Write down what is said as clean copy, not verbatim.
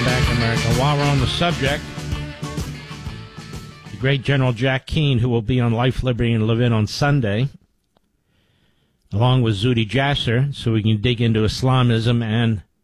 back, America. While we're on the subject, the great General Jack Keane, who will be on Life, Liberty, and Levin on Sunday, along with Zuhdi Jasser, so we can dig into Islamism and